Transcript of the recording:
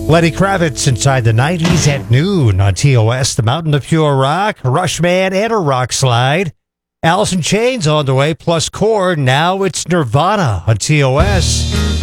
Lenny Kravitz inside the 90s at noon on TOS, the Mountain of Pure Rock, Rushman, and a rock slide. Alice in Chains on the way, plus Korn. Now it's Nirvana on TOS.